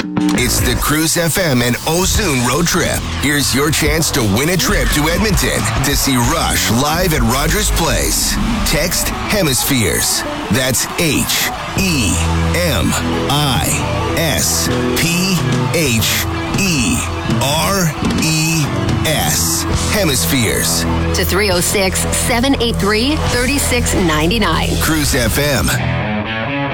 It's the Cruise FM and Ozune road trip. Here's your chance to win a trip to Edmonton to see Rush live at Rogers Place. Text Hemispheres. That's HEMISPHERES. Hemispheres. To 306-783-3699. Cruise FM.